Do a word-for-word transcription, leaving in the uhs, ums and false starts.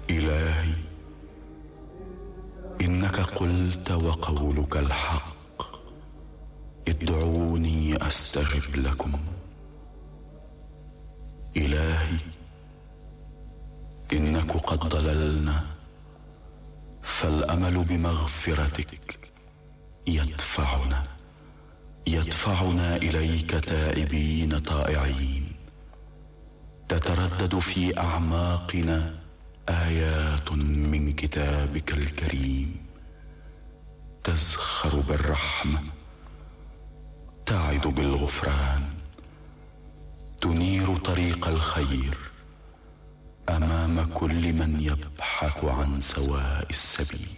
إلهي، إنك قلت وقولك الحق: ادعوني أستجب لكم. إلهي، إنك قد ضللنا، فالأمل بمغفرتك يدفعنا يدفعنا إليك تائبين طائعين. تتردد في أعماقنا آيات من كتابك الكريم، تزخر بالرحمة، تعد بالغفران، تنير طريق الخير أمام كل من يبحث عن سواء السبيل.